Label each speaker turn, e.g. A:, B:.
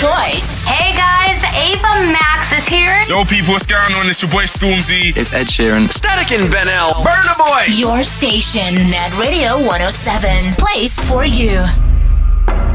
A: choice. Hey guys, Ava Max is here.
B: Yo people, what's going on? It's your boy Stormzy.
C: It's Ed Sheeran.
D: Static and Ben L. Burna Boy.
A: Your station, Net Radio 107. Place for you.